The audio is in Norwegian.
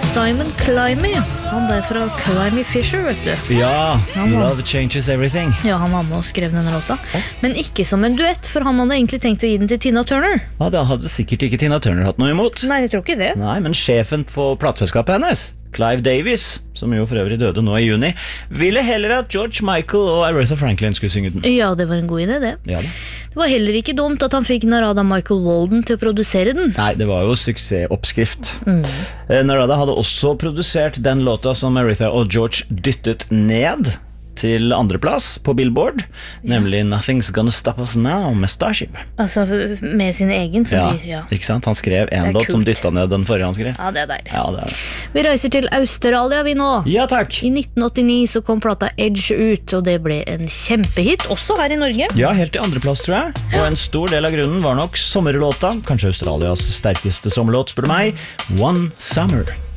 Simon Climby. Han der fra Climby Fisher, vet du. Ja, Han var- Love Changes Everything. Ja, han var med og skrev denne låta. Men ikke som en duett, for han hadde egentlig tenkt å gi den til Tina Turner. Ja, det hadde sikkert ikke Tina Turner hatt noe imot. Nei, jeg tror ikke det. Nei, men sjefen på plateselskapet hennes, Clive Davis, som jo for øvrig døde nå i juni, ville heller at George Michael og Aretha Franklin skulle synge den. Ja, det var en god idé, det. Ja, da. Det var heller ikke dumt at han fikk Narada Michael Walden til å produsere den. Nei, det var jo suksessoppskrift. Narada hadde også produsert den låta som Aretha og George dyttet ned til andreplass på Billboard, nemlig Nothing's Gonna Stop Us Now med Starship. Altså, med sin egen. Så Ja, ja. ikke sant? Han skrev Det en er låt som kult. dyttet ned den forrige han skrev. Ja, det er deilig. Ja, det er det. Vi reiser til Australia vi nå. Ja, takk! I 1989 så kom plata Edge ut, og det ble en kjempehit, også her i Norge. Ja, helt til andreplass, tror jeg. Og en stor del av grunnen var nok sommerlåta, kanskje Australias sterkeste sommerlåt, spør du meg, One Summer.